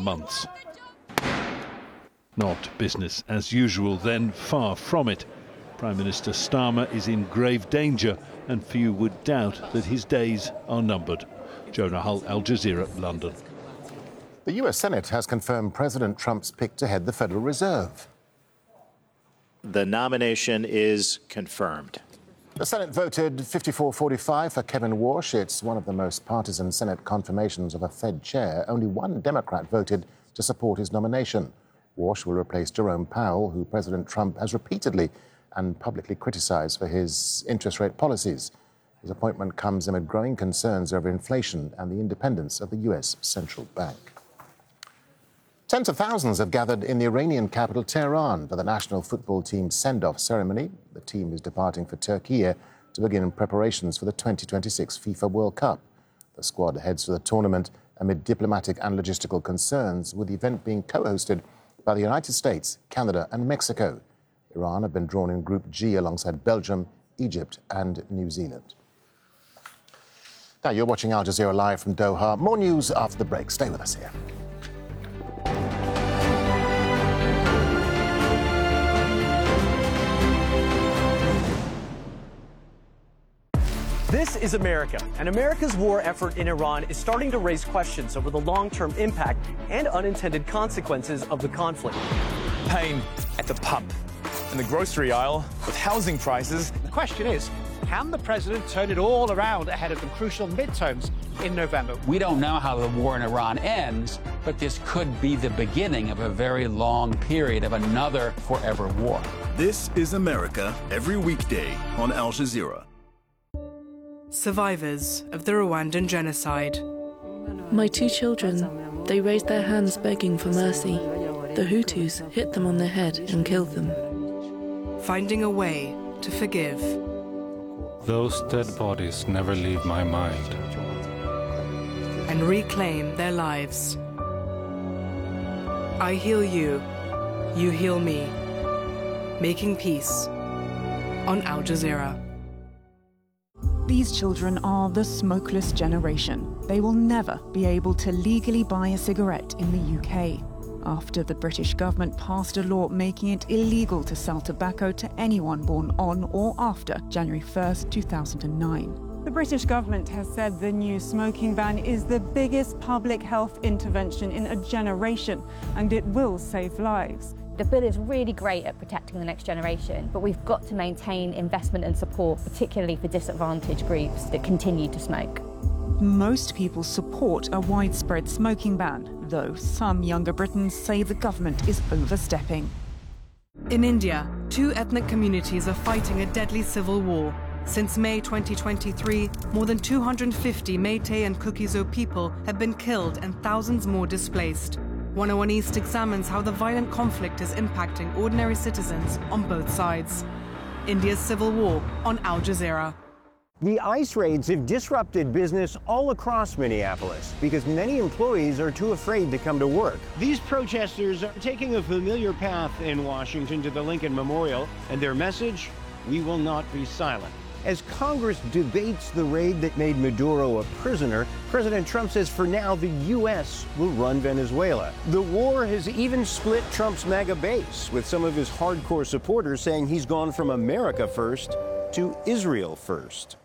months. Not business as usual then, far from it. Prime Minister Starmer is in grave danger, and few would doubt that his days are numbered. Jonah Hull, Al Jazeera, London. The US Senate has confirmed President Trump's pick to head the Federal Reserve. The nomination is confirmed. The Senate voted 54-45 for Kevin Warsh. It's one of the most partisan Senate confirmations of a Fed chair. Only one Democrat voted to support his nomination. Warsh will replace Jerome Powell, who President Trump has repeatedly and publicly criticized for his interest rate policies. His appointment comes amid growing concerns over inflation and the independence of the US Central Bank. Tens of thousands have gathered in the Iranian capital, Tehran, for the national football team's send-off ceremony. The team is departing for Turkey to begin preparations for the 2026 FIFA World Cup. The squad heads for the tournament amid diplomatic and logistical concerns, with the event being co-hosted by the United States, Canada and Mexico. Iran have been drawn in Group G alongside Belgium, Egypt and New Zealand. Now, you're watching Al Jazeera Live from Doha. More news after the break. Stay with us here. This is America, and America's war effort in Iran is starting to raise questions over the long-term impact and unintended consequences of the conflict. Pain at the pump, in the grocery aisle, with housing prices. The question is, can the president turn it all around ahead of the crucial midterms in November? We don't know how the war in Iran ends, but this could be the beginning of a very long period of another forever war. This is America, every weekday on Al Jazeera. Survivors of the Rwandan genocide. My two children, they raised their hands begging for mercy. The Hutus hit them on the head and killed them. Finding a way to forgive. Those dead bodies never leave my mind. And reclaim their lives. I heal you, you heal me. Making peace on Al Jazeera. These children are the smokeless generation. They will never be able to legally buy a cigarette in the UK after the British government passed a law making it illegal to sell tobacco to anyone born on or after January 1st, 2009. The British government has said the new smoking ban is the biggest public health intervention in a generation, and it will save lives. The bill is really great at protecting the next generation, but we've got to maintain investment and support, particularly for disadvantaged groups that continue to smoke. Most people support a widespread smoking ban, though some younger Britons say the government is overstepping. In India, two ethnic communities are fighting a deadly civil war. Since May 2023, more than 250 Meitei and Kuki-Zo people have been killed and thousands more displaced. 101 East examines how the violent conflict is impacting ordinary citizens on both sides. India's civil war on Al Jazeera. The ICE raids have disrupted business all across Minneapolis because many employees are too afraid to come to work. These protesters are taking a familiar path in Washington to the Lincoln Memorial, and their message, we will not be silent. As Congress debates the raid that made Maduro a prisoner, President Trump says for now the U.S. will run Venezuela. The war has even split Trump's MAGA base, with some of his hardcore supporters saying he's gone from America first to Israel first.